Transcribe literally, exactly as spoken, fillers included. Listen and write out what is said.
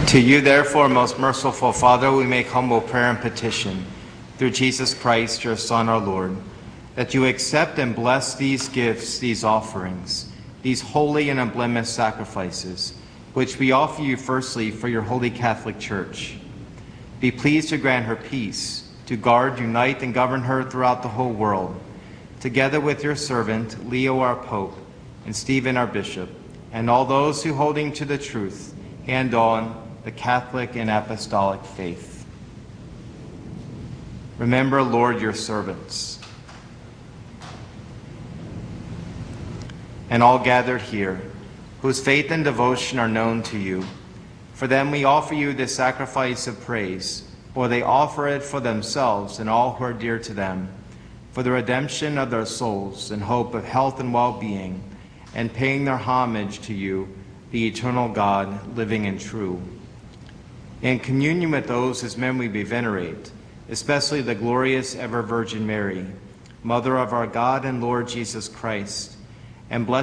To you, therefore, most merciful Father, we make humble prayer and petition, through Jesus Christ, your Son, our Lord, that you accept and bless these gifts, these offerings, these holy and unblemished sacrifices, which we offer you firstly for your holy Catholic Church. Be pleased to grant her peace, to guard, unite, and govern her throughout the whole world, together with your servant, Leo our Pope, and Stephen our Bishop, and all those who, holding to the truth, hand on the Catholic and Apostolic faith. Remember, Lord, your servants, and all gathered here, whose faith and devotion are known to you. For them we offer you this sacrifice of praise, or they offer it for themselves and all who are dear to them, for the redemption of their souls and hope of health and well-being, and paying their homage to you, the eternal God, living and true. In communion with those whose memory we venerate, especially the glorious ever Virgin Mary, Mother of our God and Lord Jesus Christ, and blessed